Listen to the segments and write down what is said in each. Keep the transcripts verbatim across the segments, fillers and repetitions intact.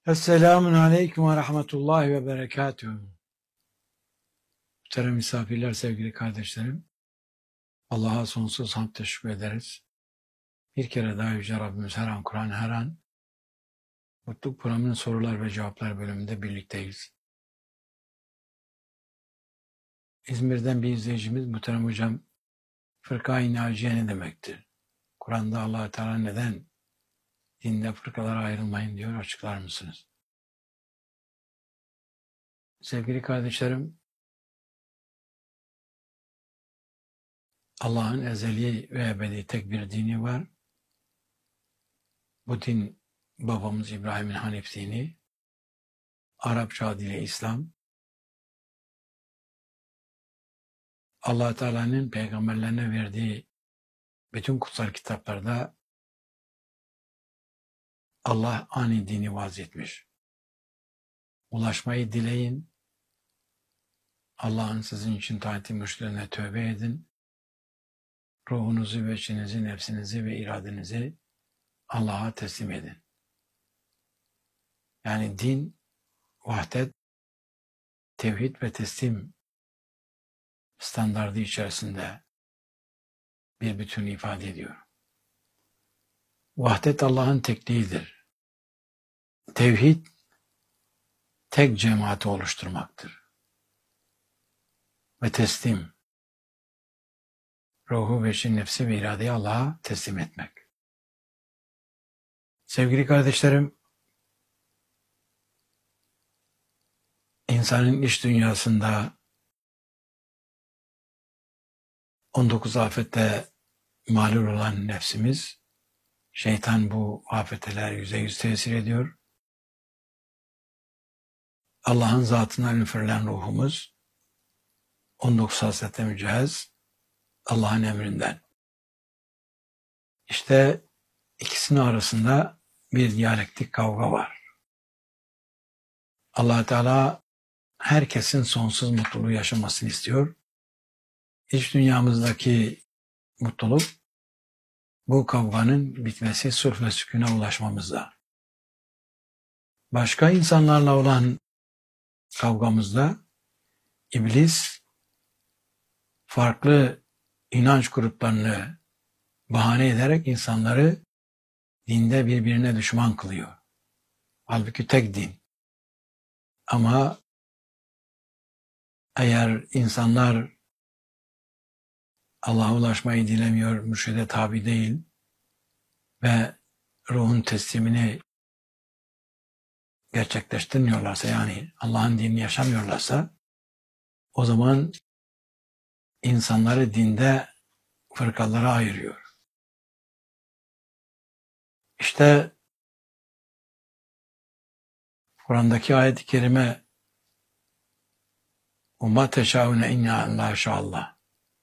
Esselamun Aleyküm ve Rahmetullahi ve Berekatuhu. Muhterem misafirler, sevgili kardeşlerim, Allah'a sonsuz hamd teşekkür ederiz. Bir kere daha Yüce Rabbimiz her an Kur'an, her an Mutluluk Programı'nın sorular ve cevaplar bölümünde birlikteyiz. İzmir'den bir izleyicimiz, muhterem hocam, fırka-i naciye ne demektir? Kur'an'da Allah-u Teala neden dinde fırkalara ayrılmayın diyor, açıklar mısınız? Sevgili kardeşlerim, Allah'ın ezeli ve ebedi tek bir dini var. Bu din babamız İbrahim'in Hanif dini, Arapça adıyla İslam. Allah Teala'nın peygamberlerine verdiği bütün kutsal kitaplarda Allah ani dini vaz etmiş. Ulaşmayı dileyin, Allah'ın sizin için taati müşterine tövbe edin, ruhunuzu ve içinizi, nefsinizi ve iradenizi Allah'a teslim edin. Yani din, vahdet, tevhid ve teslim standardı içerisinde bir bütün ifade ediyor. Vahdet Allah'ın tekliğidir. Tevhid, tek cemaati oluşturmaktır. Ve teslim, ruhu ve için nefsi ve iradeyi Allah'a teslim etmek. Sevgili kardeşlerim, insanın iç dünyasında on dokuz afette mağlul olan nefsimiz, şeytan bu afeteler yüzde yüz tesir ediyor. Allah'ın zatından üfürülen ruhumuz, on dokuz hasrete mücehhez, Allah'ın emrinden. İşte ikisinin arasında bir diyalektik kavga var. Allah Teala herkesin sonsuz mutluluğu yaşamasını istiyor. İç dünyamızdaki mutluluk, bu kavganın bitmesi, sulh ve sükûne ulaşmamızda. Başka insanlarla olan kavgamızda iblis farklı inanç gruplarını bahane ederek insanları dinde birbirine düşman kılıyor. Halbuki tek din. Ama eğer insanlar Allah'a ulaşmayı dilemiyor, mürşide tabi değil ve ruhun teslimini gerçekleştirmiyorlarsa, yani Allah'ın dinini yaşamıyorlarsa, o zaman insanları dinde fırkalara ayırıyor. İşte Kur'an'daki ayet-i kerime وَمَا تَشَاءُونَ اِنَّا اَنْ لَا شَاءَ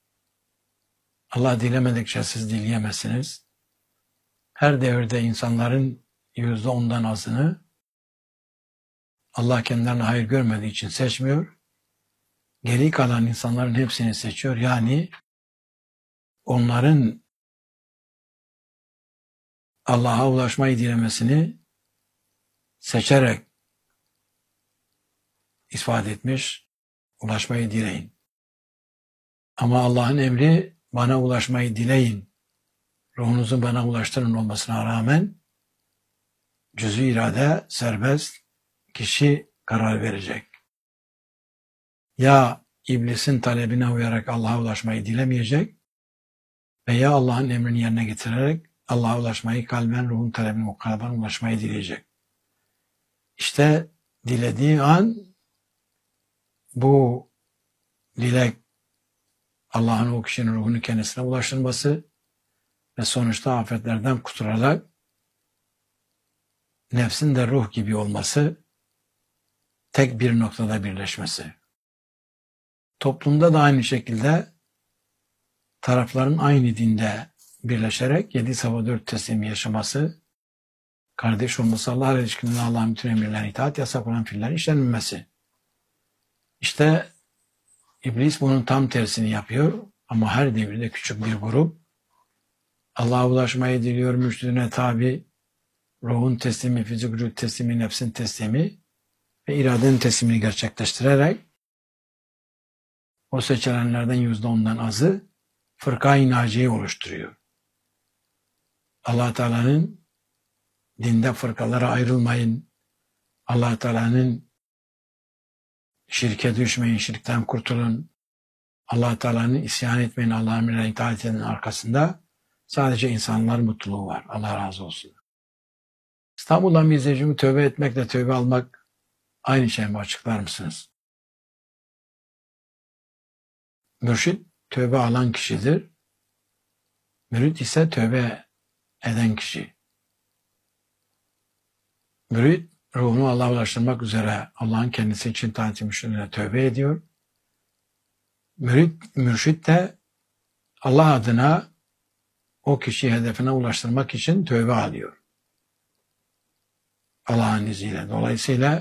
Allah dilemedikçe siz dileyemezsiniz. Her devirde insanların yüzde ondan azını Allah kendilerine hayır görmediği için seçmiyor. Geri kalan insanların hepsini seçiyor. Yani onların Allah'a ulaşmayı dilemesini seçerek ispat etmiş. Ulaşmayı dileyin. Ama Allah'ın emri bana ulaşmayı dileyin, ruhunuzu bana ulaştırın olmasına rağmen cüz-i irade serbest, kişi karar verecek. Ya iblisin talebine uyarak Allah'a ulaşmayı dilemeyecek veya Allah'ın emrini yerine getirerek Allah'a ulaşmayı, kalben ruhun talebine mukaben ulaşmayı dileyecek. İşte dilediği an bu dilek Allah'ın o kişinin ruhunu kendisine ulaştırması ve sonuçta afetlerden kurtularak nefsin de ruh gibi olması, tek bir noktada birleşmesi. Toplumda da aynı şekilde tarafların aynı dinde birleşerek yedi sabah dört teslimi yaşaması, kardeş olması, Allah'la ilişkinde Allah'ın bütün emirlerine itaat, yasak olan fiillerin işlenmemesi. İşte İblis bunun tam tersini yapıyor ama her devirde küçük bir grup Allah'a ulaşmayı diliyor, mürşidine tabi, ruhun teslimi, fizik vücut teslimi, nefsin teslimi ve iradenin teslimini gerçekleştirerek o seçilenlerden yüzde ondan azı fırka-i naciye oluşturuyor. Allah Teala'nın dinde fırkalara ayrılmayın, Allah Teala'nın şirke düşmeyin, şirkten kurtulun, Allah Teala'nın isyan etmeyin, Allah'ın emrine itaat edin arkasında sadece insanlar mutluluğu var. Allah razı olsun. İstanbul'dan bir izleyicimi tövbe etmekle tövbe almak aynı şey mi, açıklar mısınız? Mürşit tövbe alan kişidir. Mürit ise tövbe eden kişi. Mürit ruhunu Allah'a ulaştırmak üzere Allah'ın kendisi için taati müşterine tövbe ediyor. Mürit, mürşit de Allah adına o kişiyi hedefine ulaştırmak için tövbe alıyor. Allah'ın izniyle. Dolayısıyla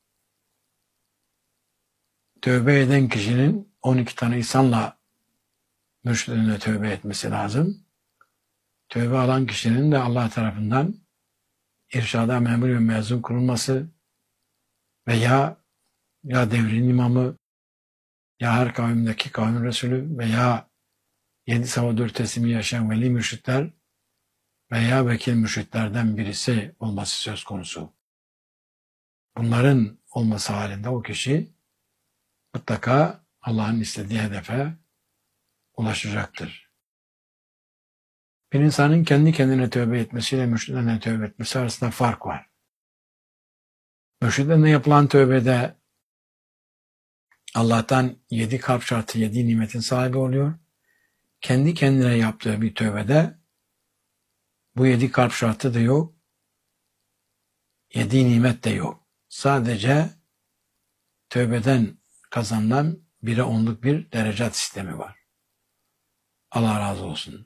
tövbe eden kişinin on iki tane insanla mürşidine tövbe etmesi lazım. Tövbe alan kişinin de Allah tarafından irşada memur ve mezun kılınması veya ya devrin imamı, ya her kavimdeki kavmin Resulü veya yedi sabah dört teslimi yaşayan veli mürşitler veya vekil mürşitlerden birisi olması söz konusu. Bunların olması halinde o kişi mutlaka Allah'ın istediği hedefe ulaşacaktır. Bir insanın kendi kendine tövbe etmesiyle mürşidine tövbe etmesi arasında fark var. Mürşidine yapılan tövbede Allah'tan yedi kalp şartı, yedi nimetin sahibi oluyor. Kendi kendine yaptığı bir tövbede bu yedi kalp şartı da yok, yedi nimet de yok. Sadece tövbeden kazanılan bire onluk bir derecat sistemi var. Allah razı olsun.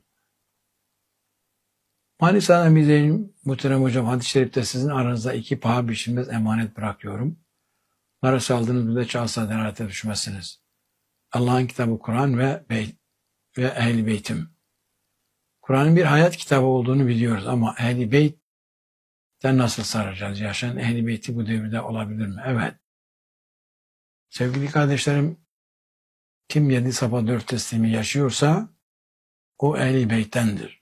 Manisa'dan izleyicim, muhterem hocam, hadis-i şerifte sizin aranızda iki paha biçilmez emanet bırakıyorum. Bunları saldığınız müddetçe asla delalete düşmezsiniz. Allah'ın kitabı Kur'an ve beyt ve Ehl-i Beyt'im. Kur'an'ın bir hayat kitabı olduğunu biliyoruz ama Ehl-i Beyt'ten nasıl saracağız? Yaşayan Ehl-i Beyt'i bu devirde olabilir mi? Evet. Sevgili kardeşlerim, kim yedi sabah dört teslimi yaşıyorsa o Ehl-i Beyt'tendir.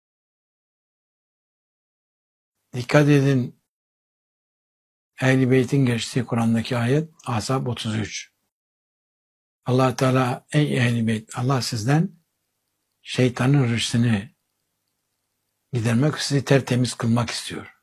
Dikkat edin, Ehl-i Beyt'in geçtiği Kur'an'daki ayet Ahzab otuz üç. Allah Teala, ey Ehl-i Beyt, Allah sizden şeytanın rızkını gidermek, sizi tertemiz kılmak istiyor.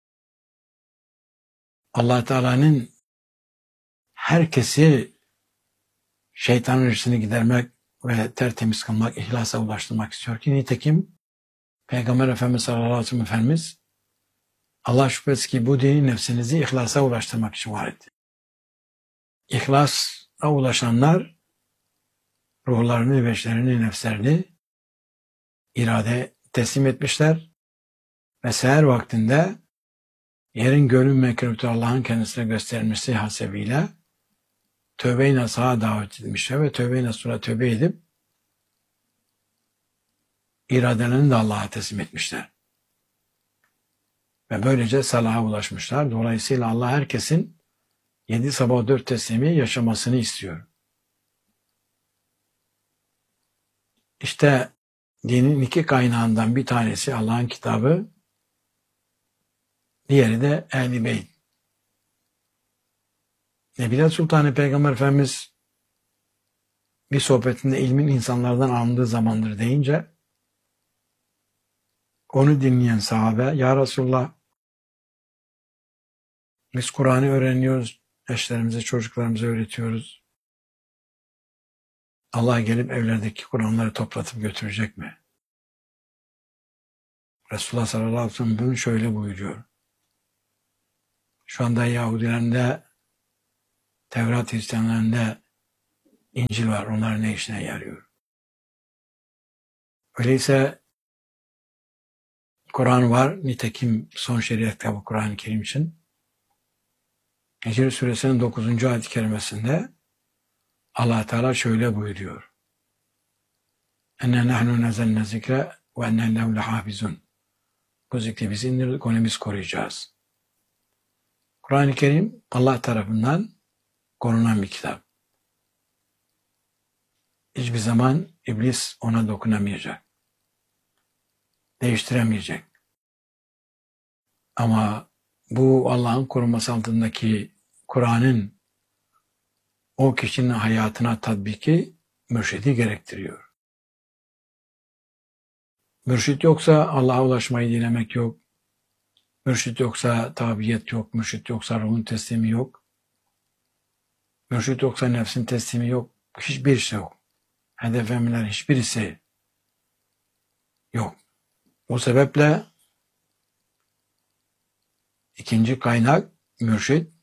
Allah Teala'nın herkesi şeytanın rızkını gidermek ve tertemiz kılmak, ihlasa ulaştırmak istiyor ki nitekim Peygamber Efendimiz sallallahu aleyhi ve sellem Efendimiz Allah şüphesiz ki bu dini nefsinizi ihlasa ulaştırmak için var etti. İhlasa ulaşanlar ruhlarını, beşlerini, nefslerini irade teslim etmişler ve seher vaktinde yerin gönül mekrutu Allah'ın kendisine gösterilmesi hasebiyle tövbe-i nasuha davet edilmişler ve tövbe-i nasuha tövbe edip iradelerini de Allah'a teslim etmişler. Ve böylece salaha ulaşmışlar. Dolayısıyla Allah herkesin yedi sabah dört teslimi yaşamasını istiyor. İşte dinin iki kaynağından bir tanesi Allah'ın kitabı, diğeri de Ehl-i Beyt. Nebile Sultanı Peygamber Efendimiz bir sohbetinde ilmin insanlardan alındığı zamandır deyince onu dinleyen sahabe, ya Resulullah biz Kur'an'ı öğreniyoruz, eşlerimize, çocuklarımıza öğretiyoruz. Allah gelip evlerdeki Kur'anları toplatıp götürecek mi? Resulullah sallallahu aleyhi ve sellem bunu şöyle buyuruyor. Şu anda Yahudilerinde, Tevrat Hristiyanlarında İncil var. Onların ne işine yarıyor? Öyleyse Kur'an var. Nitekim son şeriat kitabı Kur'an-ı Kerim için. Hicr suresinin dokuzuncu ayet-i kerimesinde Allah Teala şöyle buyuruyor. Enne nahnu nazzalna zikre ve enne lehu lehafizun. Bu zikri biz indirdik, onu biz koruyacağız. Kur'an-ı Kerim Allah tarafından korunan bir kitap. Hiçbir zaman iblis ona dokunamayacak. Değiştiremeyecek. Ama bu Allah'ın koruması altındaki Kur'an'ın o kişinin hayatına tatbiki mürşidi gerektiriyor. Mürşit yoksa Allah'a ulaşmayı dilemek yok. Mürşit yoksa tabiyet yok. Mürşit yoksa ruhun teslimi yok. Mürşit yoksa nefsin teslimi yok. Hiçbir şey yok. Hedef emirler hiçbirisi yok. O sebeple ikinci kaynak mürşit.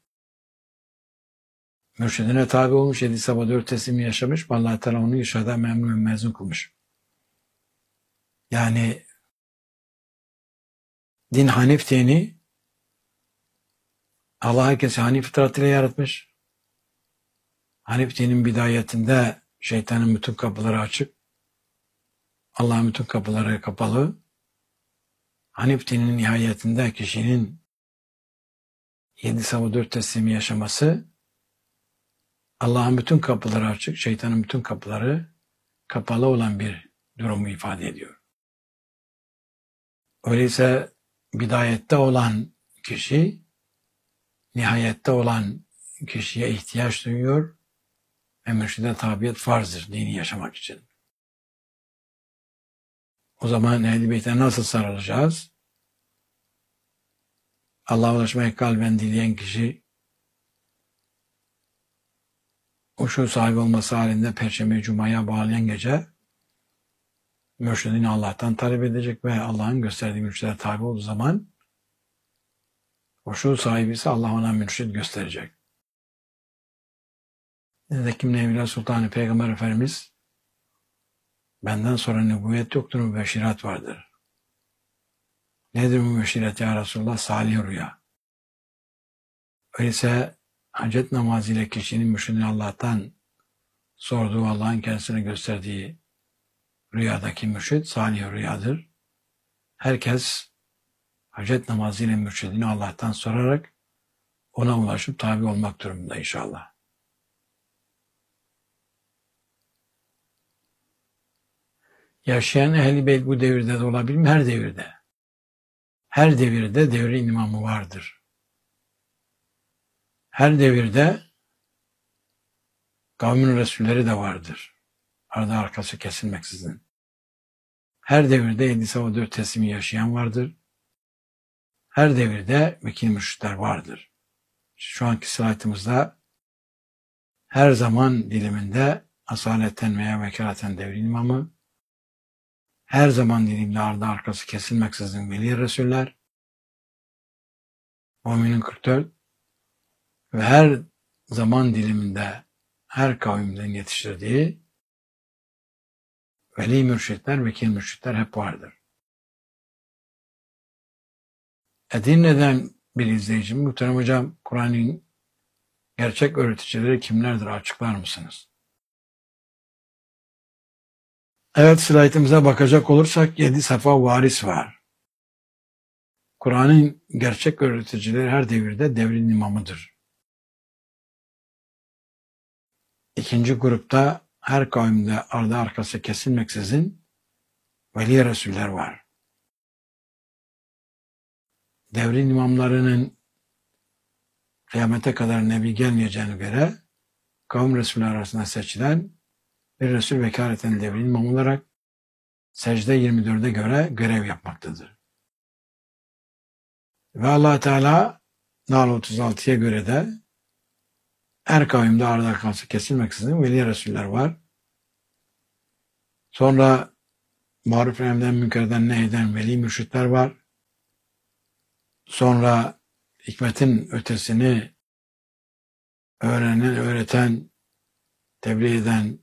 Mürşidine tabi olmuş, yedi sabah dört teslimi yaşamış. Allah Teala onu irşada memnun ve mezun kılmış. Yani din Hanif dini, Allah herkesi Hanif fıtratıyla yaratmış. Hanif dinin bidayetinde şeytanın bütün kapıları açık. Allah'ın bütün kapıları kapalı. Hanif dininin nihayetinde kişinin yedi sabah dört teslimi yaşaması, Allah'ın bütün kapıları açık, şeytanın bütün kapıları kapalı olan bir durumu ifade ediyor. Öyleyse bidayette olan kişi, nihayette olan kişiye ihtiyaç duyuyor ve mürşide tabiyet farzdır dini yaşamak için. O zaman Ehl-i Beyt'e nasıl sarılacağız? Allah'a ulaşmayı kalben dileyen kişi, huşu sahibi olması halinde Perşembe Cuma'ya bağlayan gece mürşidini Allah'tan talep edecek ve Allah'ın gösterdiği mürşide tabi olduğu zaman huşu sahibi ise Allah ona mürşid gösterecek. Nitekim Nevla Sultanı Peygamber Efendimiz, benden sonra nübüvvet yoktur, mübeşşirat vardır. Nedir mübeşşirat ya Resulullah? Salih rüya. Öyleyse hacet namazıyla kişinin mürşidini Allah'tan sorduğu, Allah'ın kendisine gösterdiği rüyadaki mürşid salih rüyadır. Herkes hacet namazıyla mürşidini Allah'tan sorarak ona ulaşıp tabi olmak durumunda inşallah. Yaşayan Ehl-i Beyt bu devirde de olabilir mi? Her devirde. Her devirde devrin imamı vardır. Her devirde kavmin resulleri de vardır. Ardı arkası kesilmeksizin. Her devirde yedi sabah dört teslimi yaşayan vardır. Her devirde vekil mürşitler vardır. Şu anki slaytımızda her zaman diliminde asaletten veya vekalaten devrin imamı, her zaman dilimde ardı arkası kesilmeksizin veli resuller, Müminin kırk dört ve her zaman diliminde her kavimden yetiştirdiği veli mürşitler, vekil mürşitler hep vardır. Edirne'den bir izleyicim, muhterem hocam, Kur'an'ın gerçek öğreticileri kimlerdir, açıklar mısınız? Evet, slaytımıza bakacak olursak yedi safa varis var. Kur'an'ın gerçek öğreticileri her devirde devrin imamıdır. İkinci grupta her kavimde ardı arkası kesilmeksizin veli resuller var. Devrin imamlarının kıyamete kadar nebi gelmeyeceğine göre kavim resulü arasında seçilen bir resul vekaleten devrin imam olarak secde yirmi dörde göre görev yapmaktadır. Ve Allah Teala Nahl otuz altıya göre de her kavimde ardı arkası kesilmeksizin veli resuller var. Sonra maruf emrden münkerden nehiden veli mürşitler var. Sonra hikmetin ötesini öğrenen, öğreten, tebliğ eden